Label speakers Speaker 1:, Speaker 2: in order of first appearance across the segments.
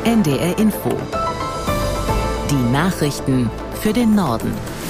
Speaker 1: NDR Info. Die Nachrichten für den Norden.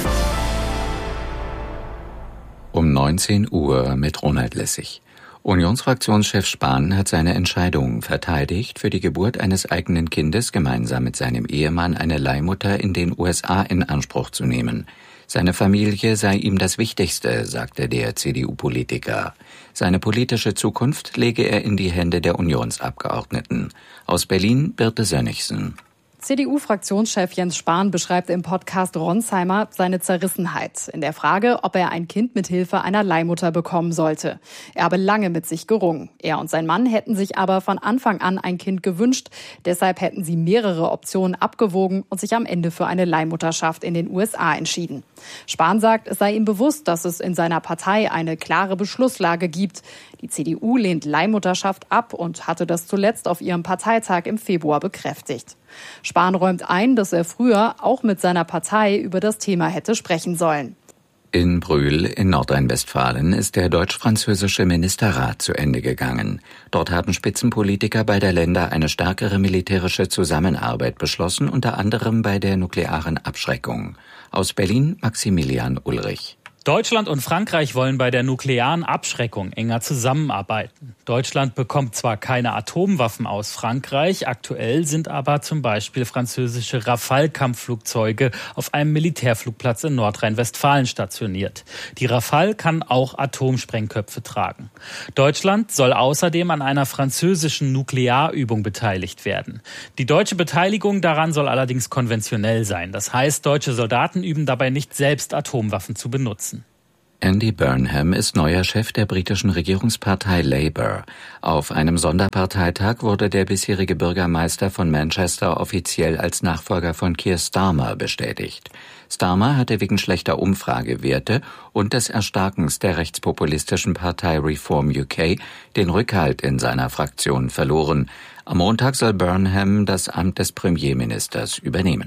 Speaker 2: Um 19 Uhr mit Ronald Lessig. Unionsfraktionschef Spahn hat seine Entscheidung verteidigt, für die Geburt eines eigenen Kindes gemeinsam mit seinem Ehemann eine Leihmutter in den USA in Anspruch zu nehmen. Seine Familie sei ihm das Wichtigste, sagte der CDU-Politiker. Seine politische Zukunft lege er in die Hände der Unionsabgeordneten. Aus Berlin Birte Sönnigsen.
Speaker 3: CDU-Fraktionschef Jens Spahn beschreibt im Podcast Ronsheimer seine Zerrissenheit in der Frage, ob er ein Kind mit Hilfe einer Leihmutter bekommen sollte. Er habe lange mit sich gerungen. Er und sein Mann hätten sich aber von Anfang an ein Kind gewünscht. Deshalb hätten sie mehrere Optionen abgewogen und sich am Ende für eine Leihmutterschaft in den USA entschieden. Spahn sagt, es sei ihm bewusst, dass es in seiner Partei eine klare Beschlusslage gibt. Die CDU lehnt Leihmutterschaft ab und hatte das zuletzt auf ihrem Parteitag im Februar bekräftigt. Spahn räumt ein, dass er früher auch mit seiner Partei über das Thema hätte sprechen sollen.
Speaker 2: In Brühl in Nordrhein-Westfalen ist der deutsch-französische Ministerrat zu Ende gegangen. Dort haben Spitzenpolitiker beider Länder eine stärkere militärische Zusammenarbeit beschlossen, unter anderem bei der nuklearen Abschreckung. Aus Berlin Maximilian Ulrich.
Speaker 4: Deutschland und Frankreich wollen bei der nuklearen Abschreckung enger zusammenarbeiten. Deutschland bekommt zwar keine Atomwaffen aus Frankreich, aktuell sind aber zum Beispiel französische Rafale-Kampfflugzeuge auf einem Militärflugplatz in Nordrhein-Westfalen stationiert. Die Rafale kann auch Atomsprengköpfe tragen. Deutschland soll außerdem an einer französischen Nuklearübung beteiligt werden. Die deutsche Beteiligung daran soll allerdings konventionell sein. Das heißt, deutsche Soldaten üben dabei nicht selbst, Atomwaffen zu benutzen.
Speaker 2: Andy Burnham ist neuer Chef der britischen Regierungspartei Labour. Auf einem Sonderparteitag wurde der bisherige Bürgermeister von Manchester offiziell als Nachfolger von Keir Starmer bestätigt. Starmer hatte wegen schlechter Umfragewerte und des Erstarkens der rechtspopulistischen Partei Reform UK den Rückhalt in seiner Fraktion verloren. Am Montag soll Burnham das Amt des Premierministers übernehmen.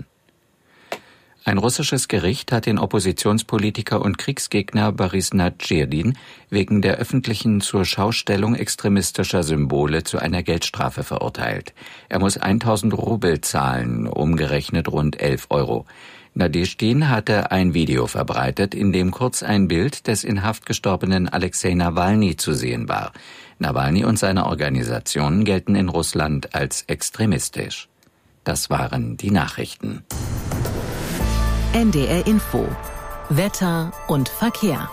Speaker 2: Ein russisches Gericht hat den Oppositionspolitiker und Kriegsgegner Boris Nadschedin wegen der öffentlichen Zurschaustellung extremistischer Symbole zu einer Geldstrafe verurteilt. Er muss 1000 Rubel zahlen, umgerechnet rund 11 Euro. Nadschedin hatte ein Video verbreitet, in dem kurz ein Bild des in Haft gestorbenen Alexei Nawalny zu sehen war. Nawalny und seine Organisation gelten in Russland als extremistisch. Das waren die Nachrichten.
Speaker 1: NDR Info. Wetter und Verkehr.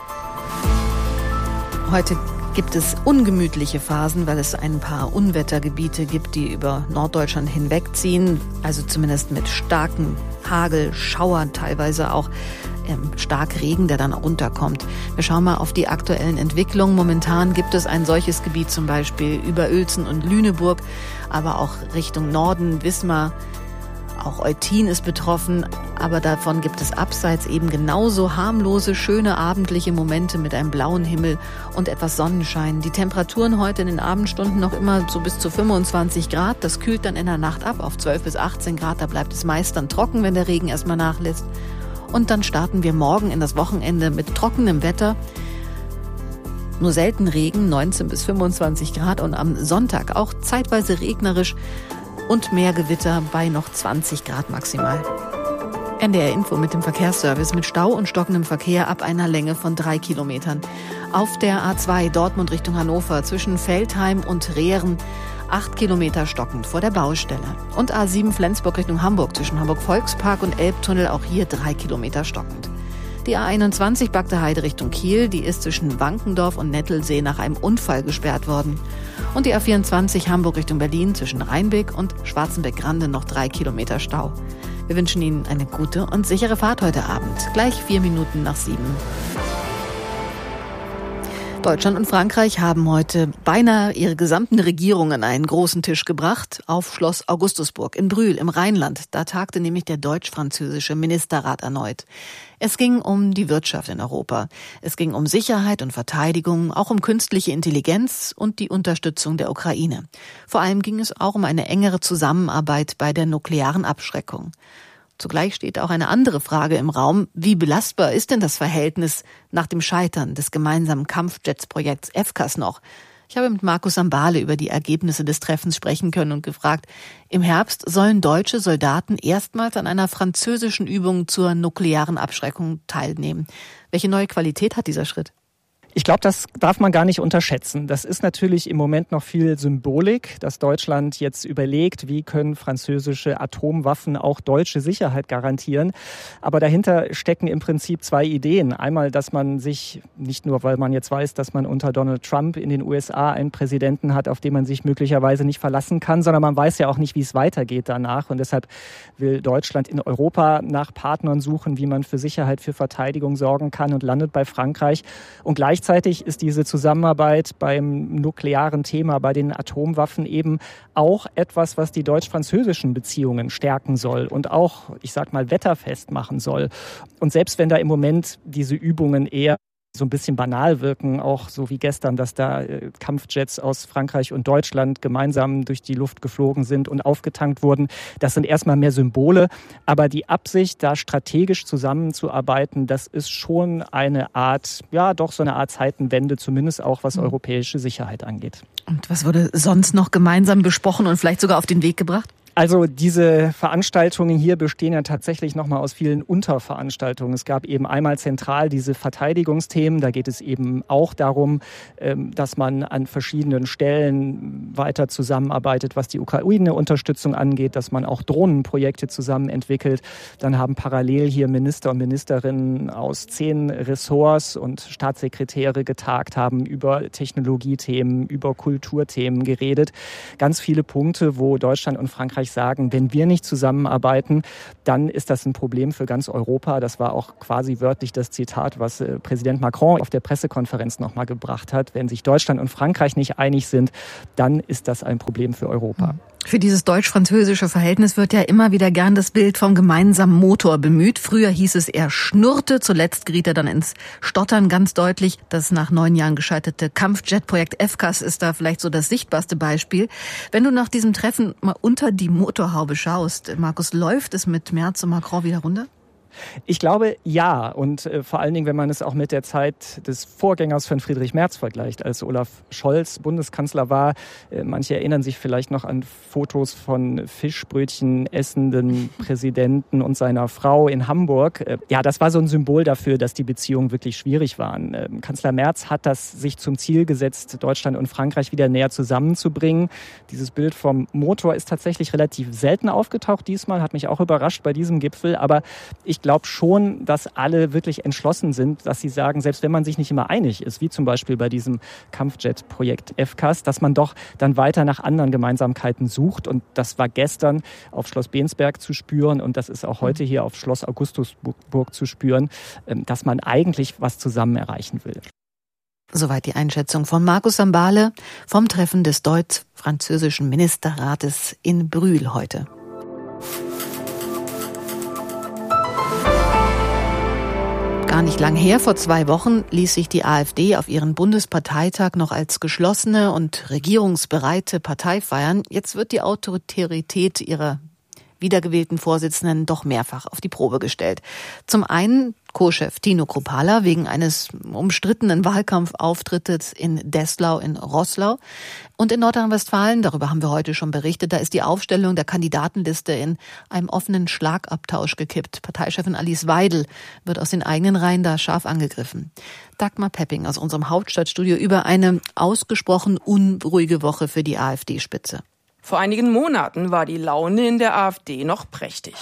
Speaker 5: Heute gibt es ungemütliche Phasen, weil es ein paar Unwettergebiete gibt, die über Norddeutschland hinwegziehen. Also zumindest mit starken Hagel, Schauern, teilweise auch stark Regen, der dann runterkommt. Wir schauen mal auf die aktuellen Entwicklungen. Momentan gibt es ein solches Gebiet zum Beispiel über Uelzen und Lüneburg, aber auch Richtung Norden, Wismar. Auch Eutin ist betroffen, aber davon gibt es abseits eben genauso harmlose, schöne abendliche Momente mit einem blauen Himmel und etwas Sonnenschein. Die Temperaturen heute in den Abendstunden noch immer so bis zu 25 Grad. Das kühlt dann in der Nacht ab auf 12 bis 18 Grad. Da bleibt es meist dann trocken, wenn der Regen erstmal nachlässt. Und dann starten wir morgen in das Wochenende mit trockenem Wetter. Nur selten Regen, 19 bis 25 Grad und am Sonntag auch zeitweise regnerisch. Und mehr Gewitter bei noch 20 Grad maximal. NDR Info mit dem Verkehrsservice mit Stau und stockendem Verkehr ab einer Länge von 3 Kilometern. Auf der A2 Dortmund Richtung Hannover zwischen Veltheim und Rehren 8 Kilometer stockend vor der Baustelle. Und A7 Flensburg Richtung Hamburg zwischen Hamburg-Volkspark und Elbtunnel auch hier 3 Kilometer stockend. Die A21 Bagde Heide Richtung Kiel, die ist zwischen Wankendorf und Nettelsee nach einem Unfall gesperrt worden. Und die A24 Hamburg Richtung Berlin zwischen Rheinbeck und Schwarzenbeck-Grande noch 3 Kilometer Stau. Wir wünschen Ihnen eine gute und sichere Fahrt heute Abend. Gleich 4 Minuten nach 7. Deutschland und Frankreich haben heute beinahe ihre gesamten Regierungen an einen großen Tisch gebracht auf Schloss Augustusburg in Brühl im Rheinland. Da tagte nämlich der deutsch-französische Ministerrat erneut. Es ging um die Wirtschaft in Europa. Es ging um Sicherheit und Verteidigung, auch um künstliche Intelligenz und die Unterstützung der Ukraine. Vor allem ging es auch um eine engere Zusammenarbeit bei der nuklearen Abschreckung. Zugleich steht auch eine andere Frage im Raum. Wie belastbar ist denn das Verhältnis nach dem Scheitern des gemeinsamen Kampfjets-Projekts FCAS noch? Ich habe mit Markus Sambale über die Ergebnisse des Treffens sprechen können und gefragt, im Herbst sollen deutsche Soldaten erstmals an einer französischen Übung zur nuklearen Abschreckung teilnehmen. Welche neue Qualität hat dieser Schritt?
Speaker 6: Ich glaube, das darf man gar nicht unterschätzen. Das ist natürlich im Moment noch viel Symbolik, dass Deutschland jetzt überlegt, wie können französische Atomwaffen auch deutsche Sicherheit garantieren. Aber dahinter stecken im Prinzip zwei Ideen. Einmal, dass man sich, nicht nur weil man jetzt weiß, dass man unter Donald Trump in den USA einen Präsidenten hat, auf den man sich möglicherweise nicht verlassen kann, sondern man weiß ja auch nicht, wie es weitergeht danach. Und deshalb will Deutschland in Europa nach Partnern suchen, wie man für Sicherheit, für Verteidigung sorgen kann, und landet bei Frankreich. Und gleichzeitig ist diese Zusammenarbeit beim nuklearen Thema, bei den Atomwaffen eben auch etwas, was die deutsch-französischen Beziehungen stärken soll und auch, ich sag mal, wetterfest machen soll. Und selbst wenn da im Moment diese Übungen eher so ein bisschen banal wirken, auch so wie gestern, dass da Kampfjets aus Frankreich und Deutschland gemeinsam durch die Luft geflogen sind und aufgetankt wurden. Das sind erstmal mehr Symbole, aber die Absicht, da strategisch zusammenzuarbeiten, das ist schon eine Art, ja doch so eine Art Zeitenwende, zumindest auch was europäische Sicherheit angeht.
Speaker 5: Und was wurde sonst noch gemeinsam besprochen und vielleicht sogar auf den Weg gebracht?
Speaker 6: Also diese Veranstaltungen hier bestehen ja tatsächlich nochmal aus vielen Unterveranstaltungen. Es gab eben einmal zentral diese Verteidigungsthemen. Da geht es eben auch darum, dass man an verschiedenen Stellen weiter zusammenarbeitet, was die Ukraine-Unterstützung angeht, dass man auch Drohnenprojekte zusammen entwickelt. Dann haben parallel hier Minister und Ministerinnen aus 10 Ressorts und Staatssekretäre getagt, haben über Technologiethemen, über Kulturthemen geredet. Ganz viele Punkte, wo Deutschland und Frankreich sagen, wenn wir nicht zusammenarbeiten, dann ist das ein Problem für ganz Europa. Das war auch quasi wörtlich das Zitat, was Präsident Macron auf der Pressekonferenz nochmal gebracht hat. Wenn sich Deutschland und Frankreich nicht einig sind, dann ist das ein Problem für Europa.
Speaker 5: Für dieses deutsch-französische Verhältnis wird ja immer wieder gern das Bild vom gemeinsamen Motor bemüht. Früher hieß es, er schnurrte, zuletzt geriet er dann ins Stottern ganz deutlich. Das nach 9 Jahren gescheiterte Kampfjet-Projekt FCAS ist da vielleicht so das sichtbarste Beispiel. Wenn du nach diesem Treffen mal unter die Motorhaube schaust, Markus, läuft es mit Merz und Macron wieder runter?
Speaker 6: Ich glaube, ja. Und vor allen Dingen, wenn man es auch mit der Zeit des Vorgängers von Friedrich Merz vergleicht, als Olaf Scholz Bundeskanzler war. Manche erinnern sich vielleicht noch an Fotos von Fischbrötchen essenden Präsidenten und seiner Frau in Hamburg. Ja, das war so ein Symbol dafür, dass die Beziehungen wirklich schwierig waren. Kanzler Merz hat das sich zum Ziel gesetzt, Deutschland und Frankreich wieder näher zusammenzubringen. Dieses Bild vom Motor ist tatsächlich relativ selten aufgetaucht diesmal, hat mich auch überrascht bei diesem Gipfel. Aber ich glaube schon, dass alle wirklich entschlossen sind, dass sie sagen, selbst wenn man sich nicht immer einig ist, wie zum Beispiel bei diesem Kampfjet-Projekt FCAS, dass man doch dann weiter nach anderen Gemeinsamkeiten sucht. Und das war gestern auf Schloss Bensberg zu spüren und das ist auch heute hier auf Schloss Augustusburg zu spüren, dass man eigentlich was zusammen erreichen will.
Speaker 5: Soweit die Einschätzung von Markus Sambale vom Treffen des deutsch-französischen Ministerrates in Brühl heute. Gar nicht lang her, vor 2 Wochen, ließ sich die AfD auf ihren Bundesparteitag noch als geschlossene und regierungsbereite Partei feiern. Jetzt wird die Autorität ihrer wiedergewählten Vorsitzenden doch mehrfach auf die Probe gestellt. Zum einen Co-Chef Tino Kruppalla wegen eines umstrittenen Wahlkampfauftrittes in Desslau in Roßlau. Und in Nordrhein-Westfalen, darüber haben wir heute schon berichtet, da ist die Aufstellung der Kandidatenliste in einem offenen Schlagabtausch gekippt. Parteichefin Alice Weidel wird aus den eigenen Reihen da scharf angegriffen. Dagmar Pepping aus unserem Hauptstadtstudio über eine ausgesprochen unruhige Woche für die AfD-Spitze.
Speaker 7: Vor einigen Monaten war die Laune in der AfD noch prächtig.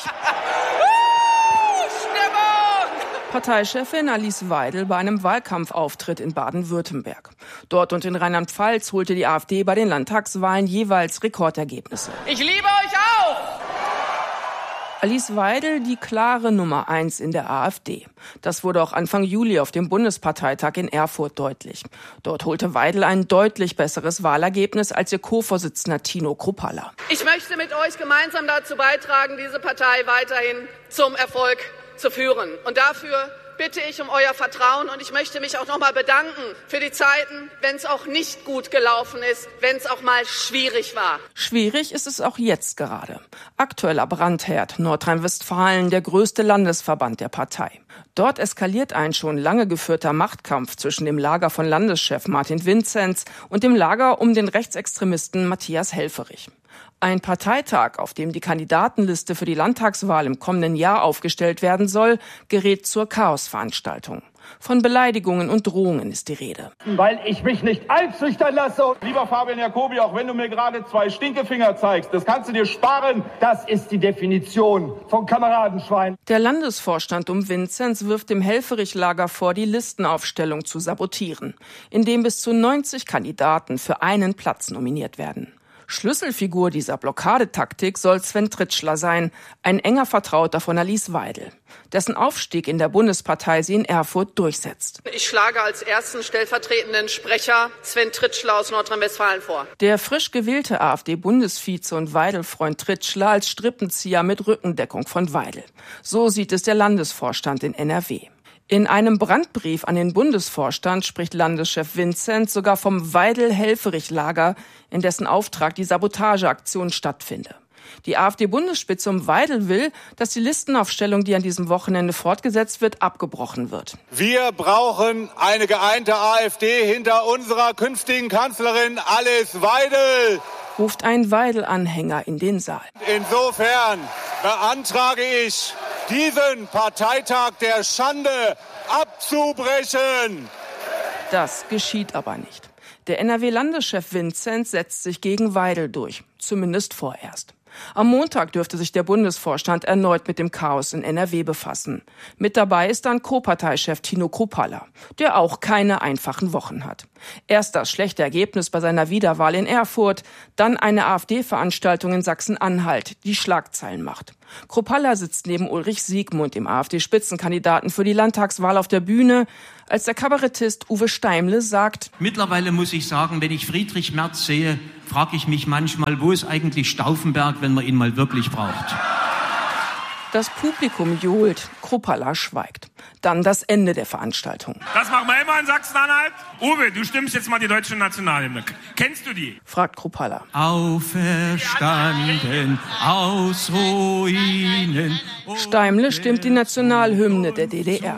Speaker 7: Parteichefin Alice Weidel bei einem Wahlkampfauftritt in Baden-Württemberg. Dort und in Rheinland-Pfalz holte die AfD bei den Landtagswahlen jeweils Rekordergebnisse.
Speaker 8: Ich liebe euch auch!
Speaker 7: Alice Weidel die klare Nummer 1 in der AfD. Das wurde auch Anfang Juli auf dem Bundesparteitag in Erfurt deutlich. Dort holte Weidel ein deutlich besseres Wahlergebnis als ihr Co-Vorsitzender Tino Kruppalla.
Speaker 8: Ich möchte mit euch gemeinsam dazu beitragen, diese Partei weiterhin zum Erfolg zu führen. Und dafür bitte ich um euer Vertrauen und ich möchte mich auch nochmal bedanken für die Zeiten, wenn es auch nicht gut gelaufen ist, wenn es auch mal schwierig war.
Speaker 7: Schwierig ist es auch jetzt gerade. Aktueller Brandherd, Nordrhein-Westfalen, der größte Landesverband der Partei. Dort eskaliert ein schon lange geführter Machtkampf zwischen dem Lager von Landeschef Martin Vinzenz und dem Lager um den Rechtsextremisten Matthias Helfferich. Ein Parteitag, auf dem die Kandidatenliste für die Landtagswahl im kommenden Jahr aufgestellt werden soll, gerät zur Chaosveranstaltung. Von Beleidigungen und Drohungen ist die Rede.
Speaker 9: Weil ich mich nicht einschüchtern lasse. Lieber Fabian Jacobi, auch wenn du mir gerade 2 Stinkefinger zeigst, das kannst du dir sparen. Das ist die Definition von Kameradenschwein.
Speaker 7: Der Landesvorstand um Vinzenz wirft dem Helfferich-Lager vor, die Listenaufstellung zu sabotieren, indem bis zu 90 Kandidaten für einen Platz nominiert werden. Schlüsselfigur dieser Blockadetaktik soll Sven Tritschler sein, ein enger Vertrauter von Alice Weidel, dessen Aufstieg in der Bundespartei sie in Erfurt durchsetzt.
Speaker 8: Ich schlage als ersten stellvertretenden Sprecher Sven Tritschler aus Nordrhein-Westfalen vor.
Speaker 7: Der frisch gewählte AfD-Bundesvize und Weidel-Freund Tritschler als Strippenzieher mit Rückendeckung von Weidel. So sieht es der Landesvorstand in NRW. In einem Brandbrief an den Bundesvorstand spricht Landeschef Vinzenz sogar vom Weidel-Helfferich-Lager, in dessen Auftrag die Sabotageaktion stattfinde. Die AfD-Bundesspitze um Weidel will, dass die Listenaufstellung, die an diesem Wochenende fortgesetzt wird, abgebrochen wird.
Speaker 10: Wir brauchen eine geeinte AfD hinter unserer künftigen Kanzlerin Alice Weidel,
Speaker 7: ruft ein Weidel-Anhänger in den Saal.
Speaker 10: Insofern beantrage ich, diesen Parteitag der Schande abzubrechen.
Speaker 7: Das geschieht aber nicht. Der NRW-Landeschef Vinzenz setzt sich gegen Weidel durch, zumindest vorerst. Am Montag dürfte sich der Bundesvorstand erneut mit dem Chaos in NRW befassen. Mit dabei ist dann Co-Parteichef Tino Kruppalla, der auch keine einfachen Wochen hat. Erst das schlechte Ergebnis bei seiner Wiederwahl in Erfurt, dann eine AfD-Veranstaltung in Sachsen-Anhalt, die Schlagzeilen macht. Kruppalla sitzt neben Ulrich Siegmund, dem AfD-Spitzenkandidaten für die Landtagswahl, auf der Bühne, als der Kabarettist Uwe Steimle sagt:
Speaker 11: Mittlerweile muss ich sagen, wenn ich Friedrich Merz sehe, frage ich mich manchmal, wo ist eigentlich Stauffenberg, wenn man ihn mal wirklich braucht?
Speaker 7: Das Publikum johlt, Kruppalla schweigt. Dann das Ende der Veranstaltung.
Speaker 12: Das machen wir immer in Sachsen-Anhalt. Uwe, du stimmst jetzt mal die deutsche Nationalhymne. Kennst du die?
Speaker 7: Fragt Kruppalla.
Speaker 11: Auferstanden aus Ruinen.
Speaker 7: Steimle stimmt die Nationalhymne der DDR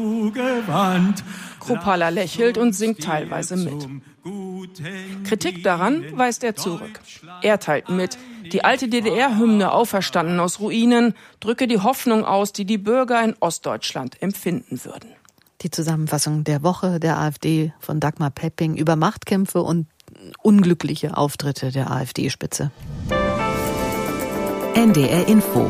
Speaker 7: an. Kruppalla lächelt und singt teilweise mit. Kritik daran weist er zurück. Er teilt mit, die alte DDR-Hymne Auferstanden aus Ruinen drücke die Hoffnung aus, die die Bürger in Ostdeutschland empfinden würden.
Speaker 5: Die Zusammenfassung der Woche der AfD von Dagmar Pepping über Machtkämpfe und unglückliche Auftritte der AfD-Spitze.
Speaker 1: NDR Info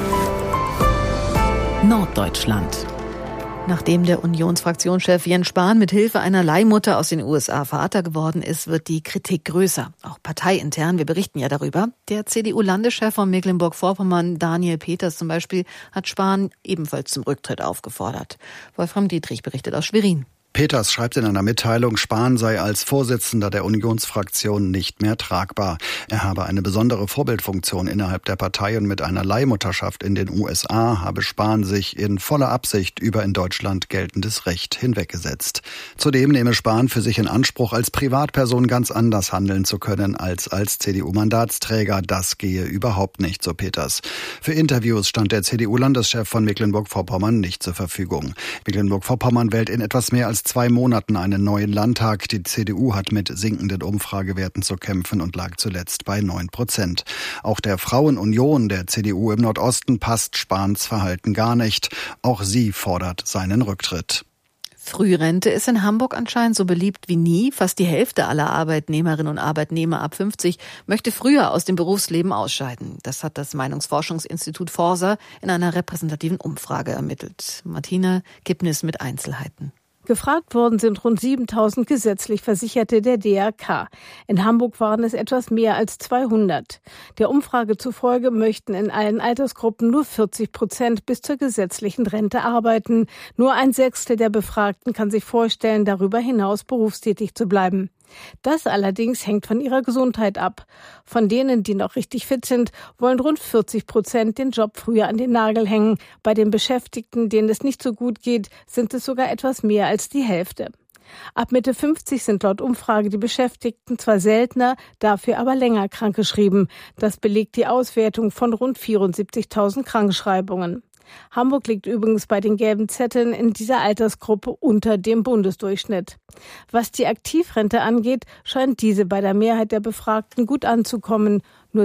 Speaker 1: Norddeutschland.
Speaker 5: Nachdem der Unionsfraktionschef Jens Spahn mit Hilfe einer Leihmutter aus den USA Vater geworden ist, wird die Kritik größer. Auch parteiintern, wir berichten ja darüber. Der CDU-Landeschef von Mecklenburg-Vorpommern, Daniel Peters zum Beispiel, hat Spahn ebenfalls zum Rücktritt aufgefordert. Wolfram Dietrich berichtet aus Schwerin.
Speaker 13: Peters schreibt in einer Mitteilung, Spahn sei als Vorsitzender der Unionsfraktion nicht mehr tragbar. Er habe eine besondere Vorbildfunktion innerhalb der Partei und mit einer Leihmutterschaft in den USA habe Spahn sich in voller Absicht über in Deutschland geltendes Recht hinweggesetzt. Zudem nehme Spahn für sich in Anspruch, als Privatperson ganz anders handeln zu können als CDU-Mandatsträger. Das gehe überhaupt nicht, so Peters. Für Interviews stand der CDU-Landeschef von Mecklenburg-Vorpommern nicht zur Verfügung. Mecklenburg-Vorpommern wählt in etwas mehr als 2 Monaten einen neuen Landtag. Die CDU hat mit sinkenden Umfragewerten zu kämpfen und lag zuletzt bei 9%. Auch der Frauenunion der CDU im Nordosten passt Spahns Verhalten gar nicht. Auch sie fordert seinen Rücktritt.
Speaker 5: Frührente ist in Hamburg anscheinend so beliebt wie nie. Fast die Hälfte aller Arbeitnehmerinnen und Arbeitnehmer ab 50 möchte früher aus dem Berufsleben ausscheiden. Das hat das Meinungsforschungsinstitut Forsa in einer repräsentativen Umfrage ermittelt. Martina Kipnis mit Einzelheiten.
Speaker 14: Gefragt worden sind rund 7.000 gesetzlich Versicherte der DRK. In Hamburg waren es etwas mehr als 200. Der Umfrage zufolge möchten in allen Altersgruppen nur 40% bis zur gesetzlichen Rente arbeiten. Nur 1/6 der Befragten kann sich vorstellen, darüber hinaus berufstätig zu bleiben. Das allerdings hängt von ihrer Gesundheit ab. Von denen, die noch richtig fit sind, wollen rund 40% den Job früher an den Nagel hängen. Bei den Beschäftigten, denen es nicht so gut geht, sind es sogar etwas mehr als die Hälfte. Ab Mitte 50 sind laut Umfrage die Beschäftigten zwar seltener, dafür aber länger krankgeschrieben. Das belegt die Auswertung von rund 74.000 Krankschreibungen. Hamburg liegt übrigens bei den gelben Zetteln in dieser Altersgruppe unter dem Bundesdurchschnitt. Was die Aktivrente angeht, scheint diese bei der Mehrheit der Befragten gut anzukommen. Nur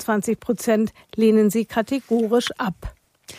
Speaker 14: 26% lehnen sie kategorisch ab.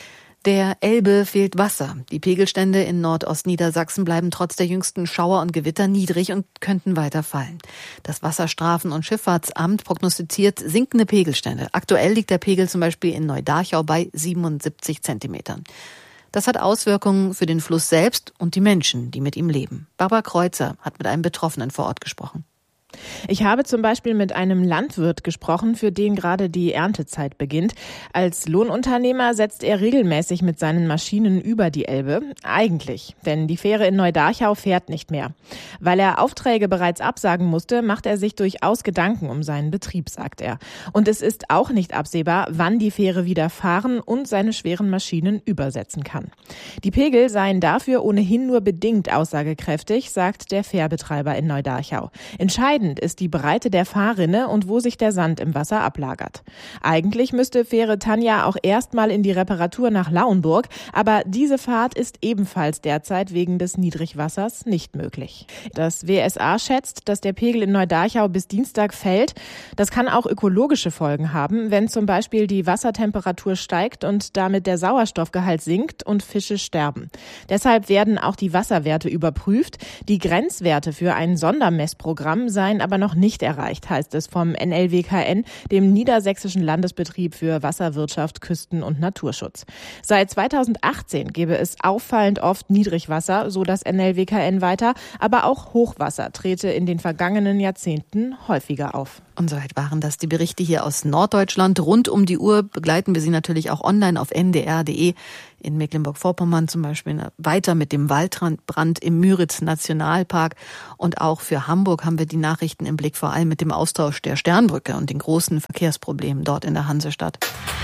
Speaker 5: Der Elbe fehlt Wasser. Die Pegelstände in Nordostniedersachsen bleiben trotz der jüngsten Schauer und Gewitter niedrig und könnten weiter fallen. Das Wasserstrafen- und Schifffahrtsamt prognostiziert sinkende Pegelstände. Aktuell liegt der Pegel zum Beispiel in Neudarchau bei 77 Zentimetern. Das hat Auswirkungen für den Fluss selbst und die Menschen, die mit ihm leben. Barbara Kreuzer hat mit einem Betroffenen vor Ort gesprochen.
Speaker 15: Ich habe zum Beispiel mit einem Landwirt gesprochen, für den gerade die Erntezeit beginnt. Als Lohnunternehmer setzt er regelmäßig mit seinen Maschinen über die Elbe. Eigentlich, denn die Fähre in Neudarchau fährt nicht mehr. Weil er Aufträge bereits absagen musste, macht er sich durchaus Gedanken um seinen Betrieb, sagt er. Und es ist auch nicht absehbar, wann die Fähre wieder fahren und seine schweren Maschinen übersetzen kann. Die Pegel seien dafür ohnehin nur bedingt aussagekräftig, sagt der Fährbetreiber in Neudarchau. Entscheidend ist die Breite der Fahrrinne und wo sich der Sand im Wasser ablagert. Eigentlich müsste Fähre Tanja auch erstmal in die Reparatur nach Lauenburg, aber diese Fahrt ist ebenfalls derzeit wegen des Niedrigwassers nicht möglich. Das WSA schätzt, dass der Pegel in Neudarchau bis Dienstag fällt. Das kann auch ökologische Folgen haben, wenn zum Beispiel die Wassertemperatur steigt und damit der Sauerstoffgehalt sinkt und Fische sterben. Deshalb werden auch die Wasserwerte überprüft. Die Grenzwerte für ein Sondermessprogramm seien aber noch nicht erreicht, heißt es vom NLWKN, dem Niedersächsischen Landesbetrieb für Wasserwirtschaft, Küsten- und Naturschutz. Seit 2018 gebe es auffallend oft Niedrigwasser, so das NLWKN weiter, aber auch Hochwasser trete in den vergangenen Jahrzehnten häufiger auf.
Speaker 5: Und soweit waren das die Berichte hier aus Norddeutschland. Rund um die Uhr begleiten wir Sie natürlich auch online auf ndr.de. In Mecklenburg-Vorpommern zum Beispiel weiter mit dem Waldbrand im Müritz-Nationalpark. Und auch für Hamburg haben wir die Nachrichten im Blick, vor allem mit dem Austausch der Sternbrücke und den großen Verkehrsproblemen dort in der Hansestadt.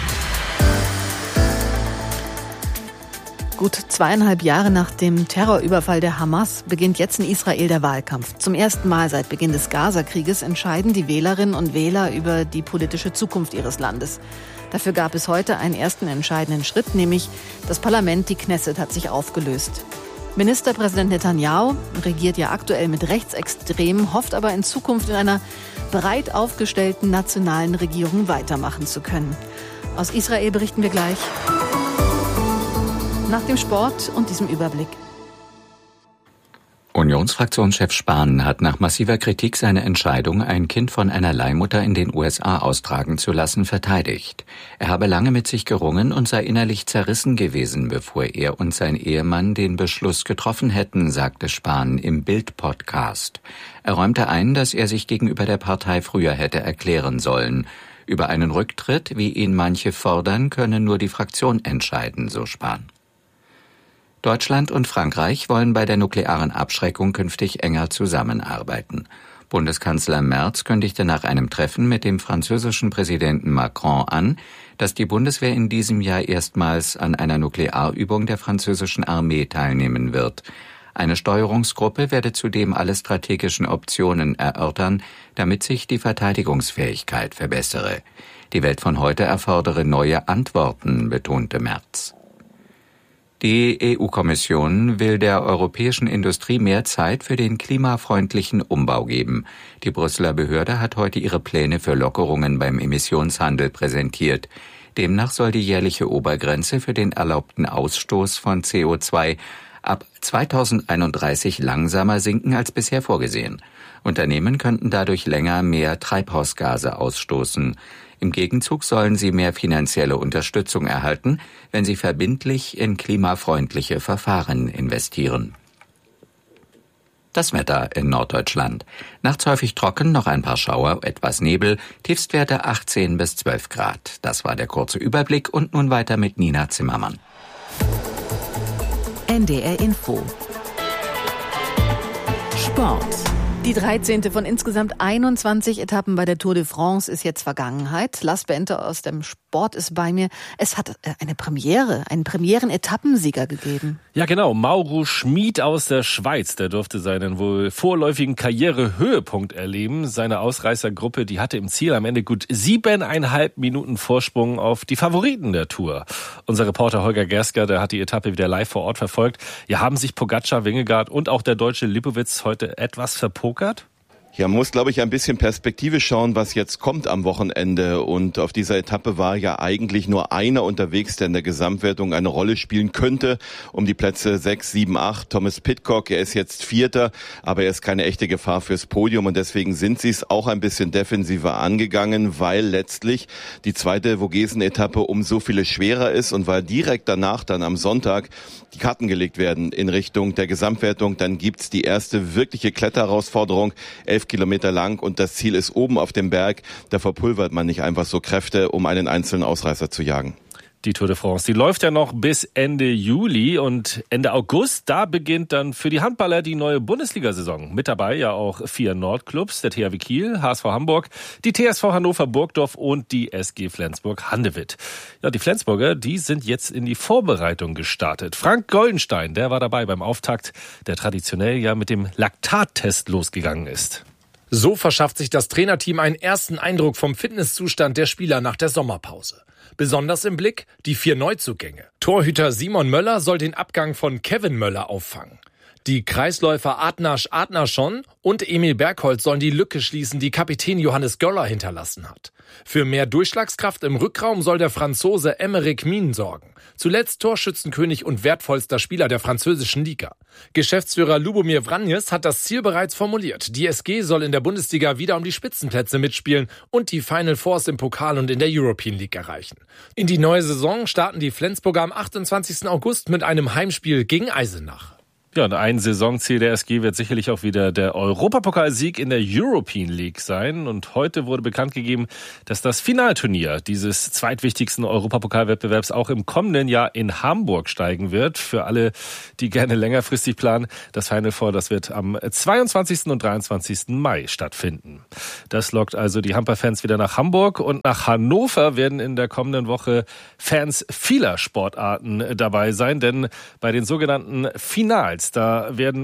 Speaker 5: Gut 2,5 Jahre nach dem Terrorüberfall der Hamas beginnt jetzt in Israel der Wahlkampf. Zum ersten Mal seit Beginn des Gaza-Krieges entscheiden die Wählerinnen und Wähler über die politische Zukunft ihres Landes. Dafür gab es heute einen ersten entscheidenden Schritt, nämlich das Parlament, die Knesset, hat sich aufgelöst. Ministerpräsident Netanyahu regiert ja aktuell mit Rechtsextremen, hofft aber in Zukunft in einer breit aufgestellten nationalen Regierung weitermachen zu können. Aus Israel berichten wir gleich. Nach dem Sport und diesem Überblick.
Speaker 2: Unionsfraktionschef Spahn hat nach massiver Kritik seine Entscheidung, ein Kind von einer Leihmutter in den USA austragen zu lassen, verteidigt. Er habe lange mit sich gerungen und sei innerlich zerrissen gewesen, bevor er und sein Ehemann den Beschluss getroffen hätten, sagte Spahn im Bild-Podcast. Er räumte ein, dass er sich gegenüber der Partei früher hätte erklären sollen. Über einen Rücktritt, wie ihn manche fordern, könne nur die Fraktion entscheiden, so Spahn. Deutschland und Frankreich wollen bei der nuklearen Abschreckung künftig enger zusammenarbeiten. Bundeskanzler Merz kündigte nach einem Treffen mit dem französischen Präsidenten Macron an, dass die Bundeswehr in diesem Jahr erstmals an einer Nuklearübung der französischen Armee teilnehmen wird. Eine Steuerungsgruppe werde zudem alle strategischen Optionen erörtern, damit sich die Verteidigungsfähigkeit verbessere. Die Welt von heute erfordere neue Antworten, betonte Merz. Die EU-Kommission will der europäischen Industrie mehr Zeit für den klimafreundlichen Umbau geben. Die Brüsseler Behörde hat heute ihre Pläne für Lockerungen beim Emissionshandel präsentiert. Demnach soll die jährliche Obergrenze für den erlaubten Ausstoß von CO2 ab 2031 langsamer sinken als bisher vorgesehen. Unternehmen könnten dadurch länger mehr Treibhausgase ausstoßen. Im Gegenzug sollen sie mehr finanzielle Unterstützung erhalten, wenn sie verbindlich in klimafreundliche Verfahren investieren. Das Wetter in Norddeutschland. Nachts häufig trocken, noch ein paar Schauer, etwas Nebel, Tiefstwerte 18 bis 12 Grad. Das war der kurze Überblick und nun weiter mit Nina Zimmermann.
Speaker 1: NDR Info. Sport.
Speaker 5: Die 13. von insgesamt 21 Etappen bei der Tour de France ist jetzt Vergangenheit. Lars Bente aus dem Sport ist bei mir. Es hat einen Premieren-Etappensieger gegeben.
Speaker 16: Ja genau, Mauro Schmid aus der Schweiz, der durfte seinen wohl vorläufigen Karrierehöhepunkt erleben. Seine Ausreißergruppe, die hatte im Ziel am Ende gut 7,5 Minuten Vorsprung auf die Favoriten der Tour. Unser Reporter Holger Gersker, der hat die Etappe wieder live vor Ort verfolgt. Hier haben sich Pogačar, Vingegaard und auch der Deutsche Lipowitz heute etwas verpokert.
Speaker 17: Ja, man muss, glaube ich, ein bisschen Perspektive schauen, was jetzt kommt am Wochenende. Und auf dieser Etappe war ja eigentlich nur einer unterwegs, der in der Gesamtwertung eine Rolle spielen könnte. Um die Plätze 6, 7, 8. Thomas Pidcock, er ist jetzt Vierter, aber er ist keine echte Gefahr fürs Podium. Und deswegen sind sie es auch ein bisschen defensiver angegangen, weil letztlich die zweite Vogesen-Etappe um so viele schwerer ist und weil direkt danach dann am Sonntag die Karten gelegt werden in Richtung der Gesamtwertung. Dann gibt's die erste wirkliche Kletterherausforderung, 11 Kilometer lang, und das Ziel ist oben auf dem Berg. Da verpulvert man nicht einfach so Kräfte, um einen einzelnen Ausreißer zu jagen.
Speaker 16: Die Tour de France, die läuft ja noch bis Ende Juli, und Ende August, da beginnt dann für die Handballer die neue Bundesliga-Saison. Mit dabei ja auch 4 Nordclubs, der THW Kiel, HSV Hamburg, die TSV Hannover Burgdorf und die SG Flensburg-Handewitt. Ja, die Flensburger, die sind jetzt in die Vorbereitung gestartet. Frank Goldenstein, der war dabei beim Auftakt, der traditionell ja mit dem Laktattest losgegangen ist.
Speaker 18: So verschafft sich das Trainerteam einen ersten Eindruck vom Fitnesszustand der Spieler nach der Sommerpause. Besonders im Blick die 4 Neuzugänge. Torhüter Simon Möller soll den Abgang von Kevin Möller auffangen. Die Kreisläufer Adnash Adnashon und Emil Bergholz sollen die Lücke schließen, die Kapitän Johannes Göller hinterlassen hat. Für mehr Durchschlagskraft im Rückraum soll der Franzose Aymeric Mien sorgen. Zuletzt Torschützenkönig und wertvollster Spieler der französischen Liga. Geschäftsführer Lubomir Vranjes hat das Ziel bereits formuliert. Die SG soll in der Bundesliga wieder um die Spitzenplätze mitspielen und die Final Fours im Pokal und in der European League erreichen. In die neue Saison starten die Flensburger am 28. August mit einem Heimspiel gegen Eisenach.
Speaker 16: Ja, und ein Saisonziel der SG wird sicherlich auch wieder der Europapokalsieg in der European League sein. Und heute wurde bekannt gegeben, dass das Finalturnier dieses zweitwichtigsten Europapokalwettbewerbs auch im kommenden Jahr in Hamburg steigen wird. Für alle, die gerne längerfristig planen, das Final Four, das wird am 22. und 23. Mai stattfinden. Das lockt also die Hamper-Fans wieder nach Hamburg, und nach Hannover werden in der kommenden Woche Fans vieler Sportarten dabei sein, denn bei den sogenannten Finals, da werden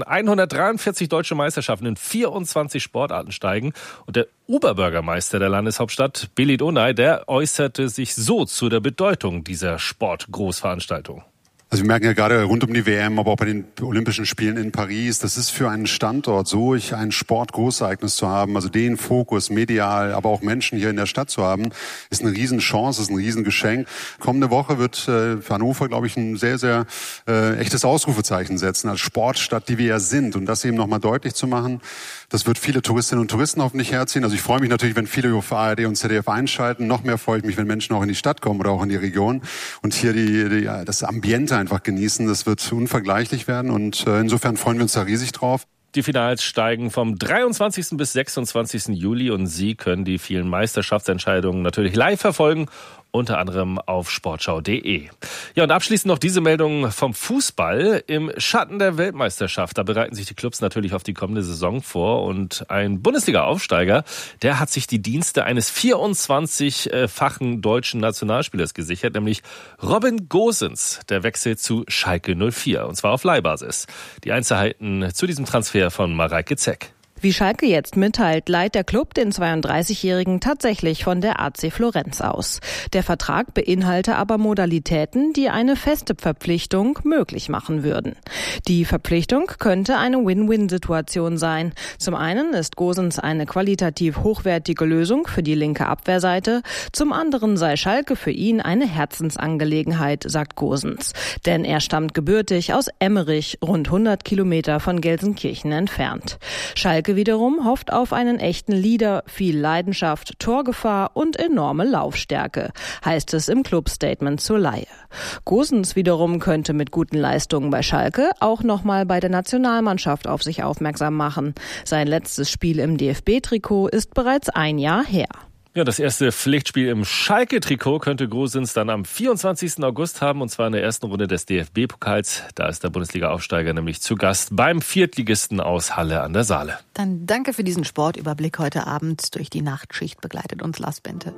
Speaker 16: 143 deutsche Meisterschaften in 24 Sportarten steigen. Und der Oberbürgermeister der Landeshauptstadt, Belit Onay, der äußerte sich so zu der Bedeutung dieser Sportgroßveranstaltung.
Speaker 19: Also wir merken ja gerade rund um die WM, aber auch bei den Olympischen Spielen in Paris, das ist für einen Standort solch ein Sportgroßereignis zu haben, also den Fokus medial, aber auch Menschen hier in der Stadt zu haben, ist eine Riesenchance, ist ein Riesengeschenk. Kommende Woche wird für Hannover, glaube ich, ein sehr, sehr echtes Ausrufezeichen setzen als Sportstadt, die wir ja sind. Und das eben nochmal deutlich zu machen, das wird viele Touristinnen und Touristen hoffentlich herziehen. Also ich freue mich natürlich, wenn viele auf ARD und ZDF einschalten. Noch mehr freue ich mich, wenn Menschen auch in die Stadt kommen oder auch in die Region und hier das Ambiente einfach genießen. Das wird unvergleichlich werden, und insofern freuen wir uns da riesig drauf.
Speaker 16: Die Finals steigen vom 23. bis 26. Juli, und Sie können die vielen Meisterschaftsentscheidungen natürlich live verfolgen, unter anderem auf sportschau.de. Ja, und abschließend noch diese Meldung vom Fußball. Im Schatten der Weltmeisterschaft, da bereiten sich die Clubs natürlich auf die kommende Saison vor, und ein Bundesliga-Aufsteiger, der hat sich die Dienste eines 24-fachen deutschen Nationalspielers gesichert, nämlich Robin Gosens. Der wechselt zu Schalke 04, und zwar auf Leihbasis. Die Einzelheiten zu diesem Transfer von Mareike Zeck.
Speaker 20: Wie Schalke jetzt mitteilt, leiht der Club den 32-Jährigen tatsächlich von der AC Florenz aus. Der Vertrag beinhalte aber Modalitäten, die eine feste Verpflichtung möglich machen würden. Die Verpflichtung könnte eine Win-Win-Situation sein. Zum einen ist Gosens eine qualitativ hochwertige Lösung für die linke Abwehrseite. Zum anderen sei Schalke für ihn eine Herzensangelegenheit, sagt Gosens. Denn er stammt gebürtig aus Emmerich, rund 100 Kilometer von Gelsenkirchen entfernt. Schalke wiederum hofft auf einen echten Leader, viel Leidenschaft, Torgefahr und enorme Laufstärke, heißt es im Clubstatement zur Leihe. Gosens wiederum könnte mit guten Leistungen bei Schalke auch nochmal bei der Nationalmannschaft auf sich aufmerksam machen. Sein letztes Spiel im DFB-Trikot ist bereits ein Jahr her.
Speaker 16: Ja, das erste Pflichtspiel im Schalke-Trikot könnte Gosens dann am 24. August haben, und zwar in der ersten Runde des DFB-Pokals. Da ist der Bundesliga-Aufsteiger nämlich zu Gast beim Viertligisten aus Halle an der Saale.
Speaker 5: Dann danke für diesen Sportüberblick heute Abend. Durch die Nachtschicht begleitet uns Lars Bente.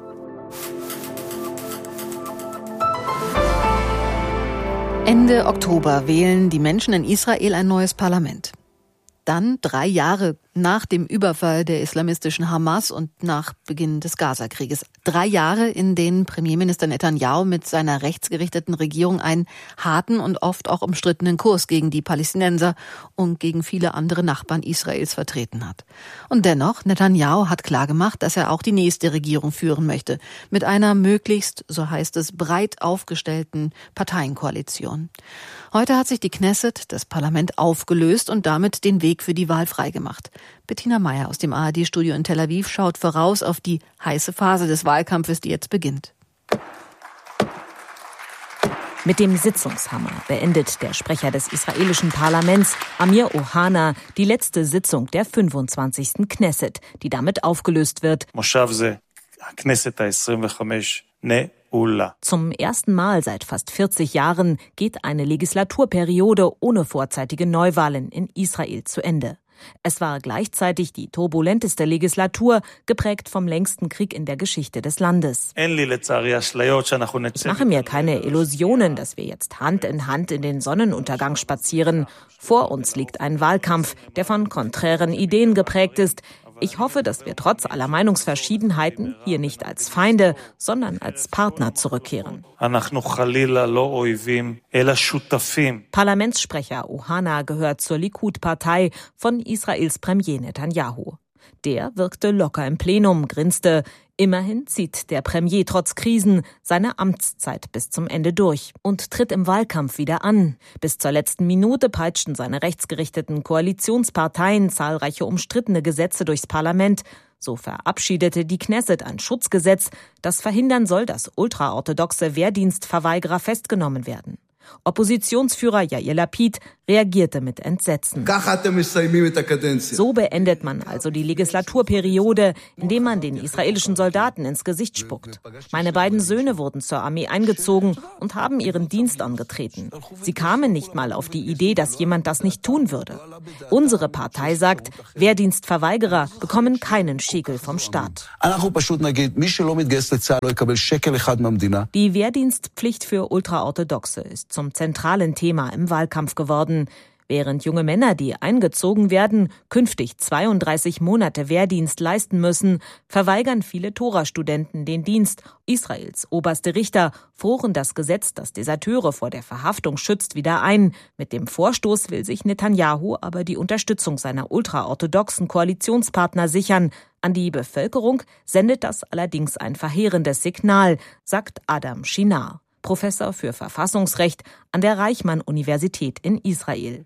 Speaker 5: Ende Oktober wählen die Menschen in Israel ein neues Parlament. Dann 3 Jahre nach dem Überfall der islamistischen Hamas und nach Beginn des Gazakrieges. 3 Jahre, in denen Premierminister Netanyahu mit seiner rechtsgerichteten Regierung einen harten und oft auch umstrittenen Kurs gegen die Palästinenser und gegen viele andere Nachbarn Israels vertreten hat. Und dennoch, Netanyahu hat klargemacht, dass er auch die nächste Regierung führen möchte. Mit einer möglichst, so heißt es, breit aufgestellten Parteienkoalition. Heute hat sich die Knesset, das Parlament, aufgelöst und damit den Weg für die Wahl freigemacht. Bettina Meyer aus dem ARD-Studio in Tel Aviv schaut voraus auf die heiße Phase des Wahlkampfes, die jetzt beginnt.
Speaker 1: Mit dem Sitzungshammer beendet der Sprecher des israelischen Parlaments, Amir Ohana, die letzte Sitzung der 25. Knesset, die damit aufgelöst wird. Zum ersten Mal seit fast 40 Jahren geht eine Legislaturperiode ohne vorzeitige Neuwahlen in Israel zu Ende. Es war gleichzeitig die turbulenteste Legislatur, geprägt vom längsten Krieg in der Geschichte des Landes. Ich mache mir keine Illusionen, dass wir jetzt Hand in Hand in den Sonnenuntergang spazieren. Vor uns liegt ein Wahlkampf, der von konträren Ideen geprägt ist. Ich hoffe, dass wir trotz aller Meinungsverschiedenheiten hier nicht als Feinde, sondern als Partner zurückkehren. Parlamentssprecher Ohana gehört zur Likud-Partei von Israels Premier Netanyahu. Der wirkte locker im Plenum, grinste. Immerhin zieht der Premier trotz Krisen seine Amtszeit bis zum Ende durch und tritt im Wahlkampf wieder an. Bis zur letzten Minute peitschten seine rechtsgerichteten Koalitionsparteien zahlreiche umstrittene Gesetze durchs Parlament. So verabschiedete die Knesset ein Schutzgesetz, das verhindern soll, dass ultraorthodoxe Wehrdienstverweigerer festgenommen werden. Oppositionsführer Yair Lapid reagierte mit Entsetzen. So beendet man also die Legislaturperiode, indem man den israelischen Soldaten ins Gesicht spuckt. Meine beiden Söhne wurden zur Armee eingezogen und haben ihren Dienst angetreten. Sie kamen nicht mal auf die Idee, dass jemand das nicht tun würde. Unsere Partei sagt, Wehrdienstverweigerer bekommen keinen Schekel vom Staat. Die Wehrdienstpflicht für Ultraorthodoxe ist zum zentralen Thema im Wahlkampf geworden. Während junge Männer, die eingezogen werden, künftig 32 Monate Wehrdienst leisten müssen, verweigern viele Tora-Studenten den Dienst. Israels oberste Richter froren das Gesetz, das Deserteure vor der Verhaftung schützt, wieder ein. Mit dem Vorstoß will sich Netanyahu aber die Unterstützung seiner ultraorthodoxen Koalitionspartner sichern. An die Bevölkerung sendet das allerdings ein verheerendes Signal, sagt Adam Shinar, Professor für Verfassungsrecht an der Reichmann-Universität in Israel.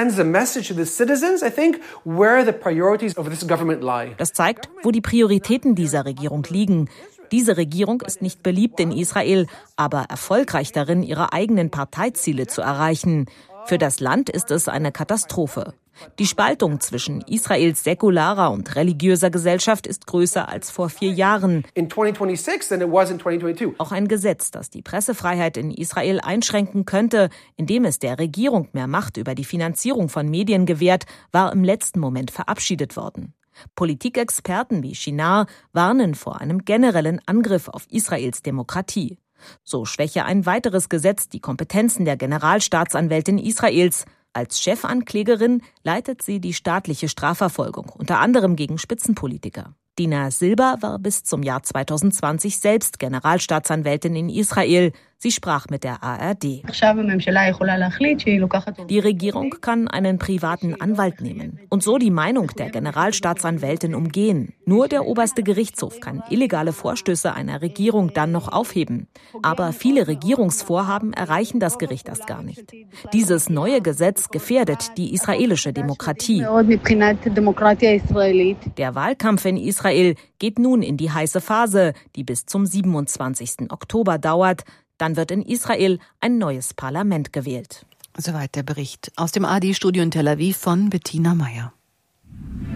Speaker 1: Das zeigt, wo die Prioritäten dieser Regierung liegen. Diese Regierung ist nicht beliebt in Israel, aber erfolgreich darin, ihre eigenen Parteiziele zu erreichen. Für das Land ist es eine Katastrophe. Die Spaltung zwischen Israels säkularer und religiöser Gesellschaft ist größer als vor 4 Jahren. Auch ein Gesetz, das die Pressefreiheit in Israel einschränken könnte, indem es der Regierung mehr Macht über die Finanzierung von Medien gewährt, war im letzten Moment verabschiedet worden. Politikexperten wie Shinar warnen vor einem generellen Angriff auf Israels Demokratie. So schwäche ein weiteres Gesetz die Kompetenzen der Generalstaatsanwältin Israels. Als Chefanklägerin leitet sie die staatliche Strafverfolgung, unter anderem gegen Spitzenpolitiker. Dina Silber war bis zum Jahr 2020 selbst Generalstaatsanwältin in Israel. Sie sprach mit der ARD. Die Regierung kann einen privaten Anwalt nehmen und so die Meinung der Generalstaatsanwältin umgehen. Nur der oberste Gerichtshof kann illegale Vorstöße einer Regierung dann noch aufheben. Aber viele Regierungsvorhaben erreichen das Gericht erst gar nicht. Dieses neue Gesetz gefährdet die israelische Demokratie. Der Wahlkampf in Israel geht nun in die heiße Phase, die bis zum 27. Oktober dauert. Dann wird in Israel ein neues Parlament gewählt.
Speaker 5: Soweit der Bericht aus dem ARD-Studio in Tel Aviv von Bettina Meyer.